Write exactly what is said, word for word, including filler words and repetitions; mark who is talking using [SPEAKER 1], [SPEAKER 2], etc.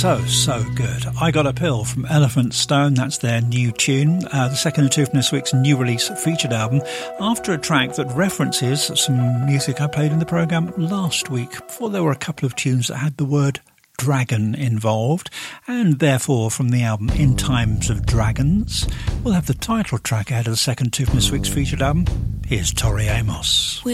[SPEAKER 1] so, so good. I Got a Pill from Elephant Stone. That's their new tune, uh, the second of two from this week's new release featured album, after a track that references some music I played in the programme last week, before there were a couple of tunes that had the word dragon involved, and therefore from the album In Times of Dragons. We'll have the title track out of the second two from this week's featured album. Here's Tori Amos.